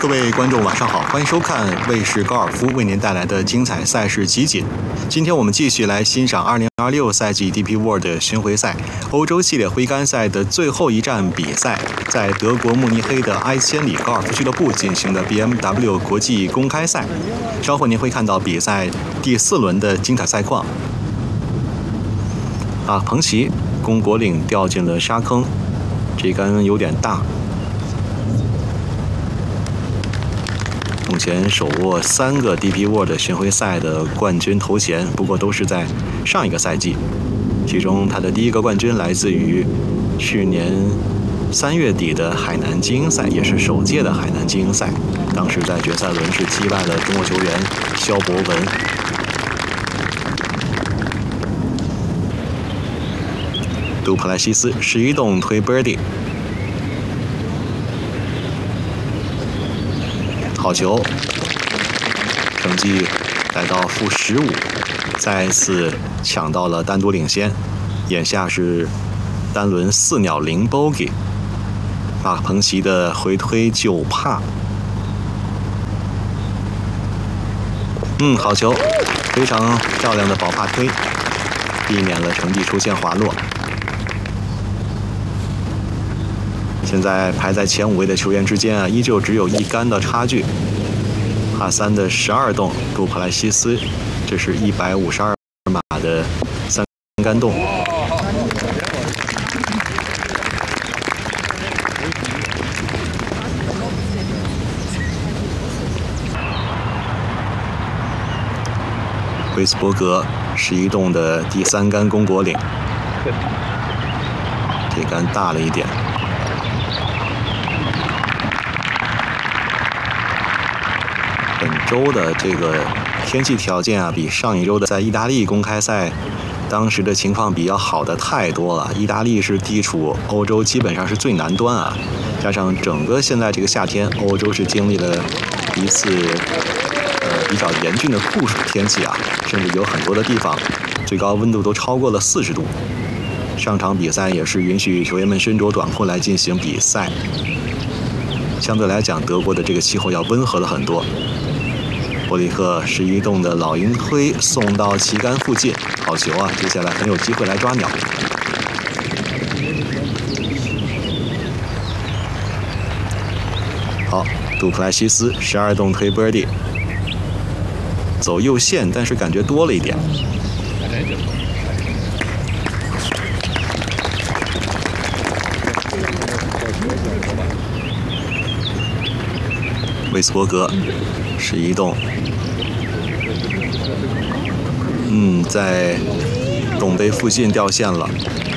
各位观众晚上好，欢迎收看卫视高尔夫为您带来的精彩赛事集锦。今天我们继续来欣赏2026赛季 DP World 巡回赛欧洲系列挥杆赛的最后一站比赛，在德国慕尼黑的埃千里高尔夫俱乐部进行的 BMW 国际公开赛。稍后您会看到比赛第4轮的精彩赛况。彭奇龚国岭掉进了沙坑，这杆有点大。目前手握3个 DP World 巡回赛的冠军头衔，不过都是在上一个赛季。其中他的第1个冠军来自于去年3月底的海南精英赛，也是首届的海南精英赛。当时在决赛轮是击败了中国球员肖博文。杜普莱西斯11洞推 birdie。好球，成绩来到-15，再次抢到了单独领先。眼下是单轮4鸟0 bogey。彭奇的回推9帕。好球，非常漂亮的保帕推，避免了成绩出现滑落。现在排在前5位的球员之间依旧只有1杆的差距。帕3的12洞，杜普莱西斯，这是152码的3杆洞。威斯伯格11洞的第3杆龚国岭，这杆大了一点。本周的这个天气条件比上一周的在意大利公开赛当时的情况比要好的太多了。意大利是地处欧洲基本上是最南端加上整个现在这个夏天，欧洲是经历了一次比较严峻的酷暑天气甚至有很多的地方最高温度都超过了40度。上场比赛也是允许球员们身着短裤来进行比赛，相对来讲德国的这个气候要温和了很多。伯里克11洞的老鹰推送到旗杆附近，好球接下来很有机会来抓鸟。好，杜普莱西斯12洞推 birdie， 走右线，但是感觉多了一点。威斯伯格11洞，在洞杯附近掉线了。